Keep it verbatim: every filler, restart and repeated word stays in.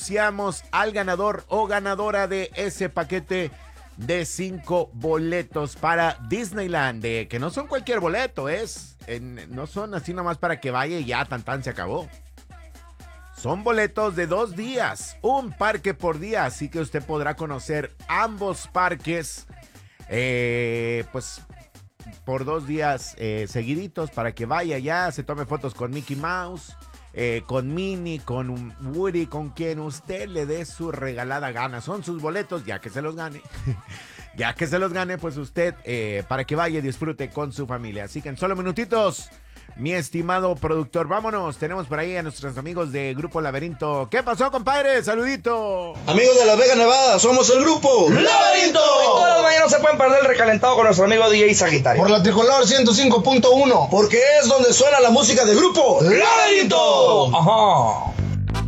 anunciamos al ganador o ganadora de ese paquete de cinco boletos para Disneyland, de, que no son cualquier boleto, es, en, no son así nomás para que vaya y ya, tan tan se acabó. Son boletos de dos días, un parque por día, así que usted podrá conocer ambos parques, eh, pues, por dos días eh, seguiditos para que vaya ya, se tome fotos con Mickey Mouse, eh, con Minnie, con Woody, con quien usted le dé su regalada gana. Son sus boletos, ya que se los gane. Ya que se los gane, pues usted, eh, para que vaya y disfrute con su familia. Así que en solo minutitos, mi estimado productor, vámonos. Tenemos por ahí a nuestros amigos de Grupo Laberinto. ¿Qué pasó, compadre? Saludito. Amigos de Las Vegas, Nevada, somos el Grupo Laberinto. Todas las mañanas se pueden perder el recalentado con nuestro amigo D J Sagitario. Por la Tricolor ciento cinco punto uno, porque es donde suena la música del Grupo Laberinto. Ajá.